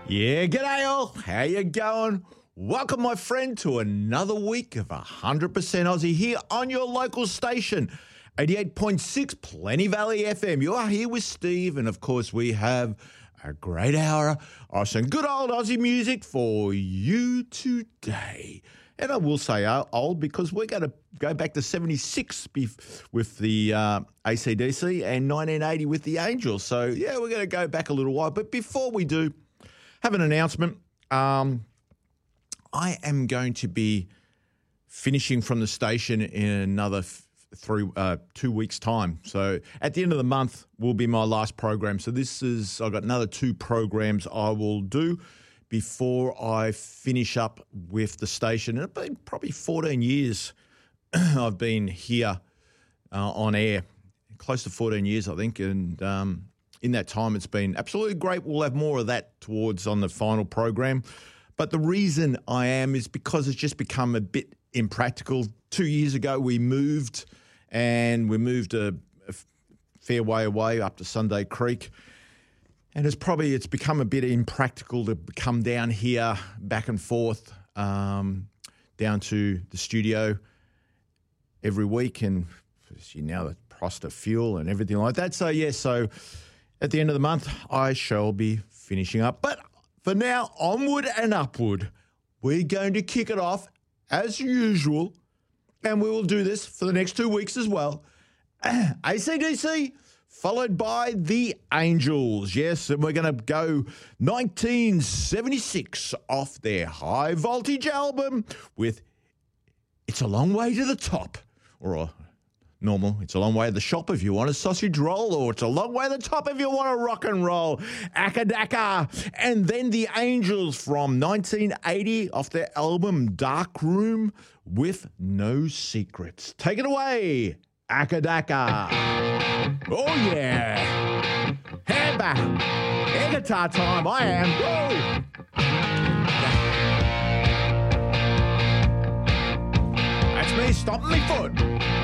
Yeah, g'day all. How you going? Welcome, my friend, to another week of 100% Aussie here on your local station, 88.6 Plenty Valley FM. You are here with Steve, and of course we have a great hour of some good old Aussie music for you today. And I will say old because we're going to go back to 76 with the AC/DC and 1980 with the Angels. So, yeah, we're going to go back a little while. But before we do, have an announcement. I am going to be finishing from the station in another 2 weeks' time. So at the end of the month will be my last program. So I've got another 2 programs I will do before I finish up with the station. And it's been probably 14 years I've been here on air, close to 14 years, I think. And in that time, it's been absolutely great. We'll have more of that on the final program. But the reason I am is because it's just become a bit impractical. 2 years ago, we moved a fair way away up to Sunday Creek. And it's become a bit impractical to come down here, back and forth, down to the studio every week. And now the cost of fuel and everything like that. So, so at the end of the month, I shall be finishing up. But for now, onward and upward, we're going to kick it off as usual. And we will do this for the next 2 weeks as well. AC/DC, followed by the Angels. Yes, and we're going to go 1976 off their High Voltage album with It's a Long Way to the Top. Or normal, it's a long way to the shop if you want a sausage roll, or it's a long way to the top if you want a rock and roll. Akadaka. And then the Angels from 1980 off their album Dark Room with No Secrets. Take it away, Akadaka. Oh, yeah. Hand back. Air guitar time. I am. Woo. That's me stomping my foot.